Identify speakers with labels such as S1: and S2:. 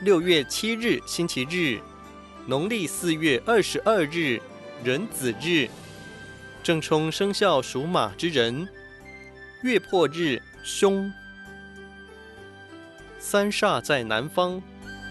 S1: 6月7日星期日，农历4月22日壬子日，正冲生肖属马之人，月破日凶。三煞在南方，